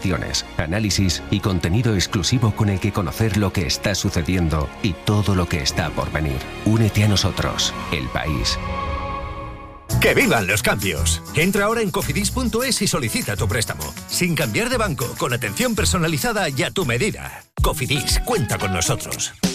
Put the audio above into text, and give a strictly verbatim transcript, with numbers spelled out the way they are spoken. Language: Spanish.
acciones, análisis y contenido exclusivo con el que conocer lo que está sucediendo y todo lo que está por venir. Únete a nosotros, El País. ¡Que vivan los cambios! Entra ahora en cofidis punto es y solicita tu préstamo. Sin cambiar de banco, con atención personalizada y a tu medida. Cofidis, cuenta con nosotros.